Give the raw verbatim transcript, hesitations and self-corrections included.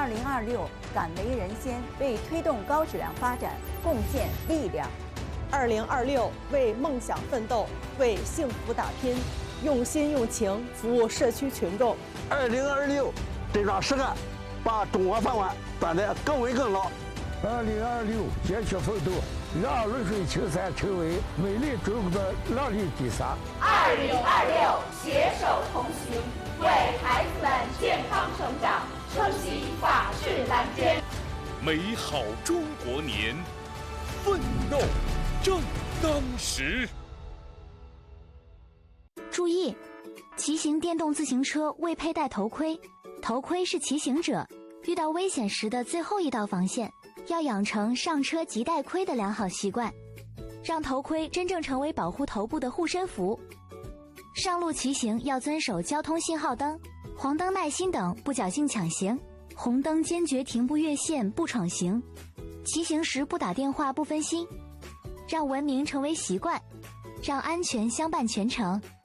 零二六敢为人先，为推动高质量发展贡献力量。 二零二六为梦想奋斗，为幸福打拼，用心用情服务社区群众。 二零二六这桩实干，把中国饭碗端得更稳更牢。 二零二六坚决奋斗，让泸水青山成为美丽中国的亮丽第三。 二零二六携手同行，为孩子们健康成长撑起法治栏杆。 美好中国年，奋斗正当时。 注意，骑行电动自行车未佩戴头盔，头盔是骑行者遇到危险时的最后一道防线。要养成上车即戴盔的良好习惯，让头盔真正成为保护头部的护身符。上路骑行要遵守交通信号灯、黄灯耐心等，不侥幸抢行；红灯坚决停步越线，不闯行。骑行时不打电话，不分心，让文明成为习惯，让安全相伴全程。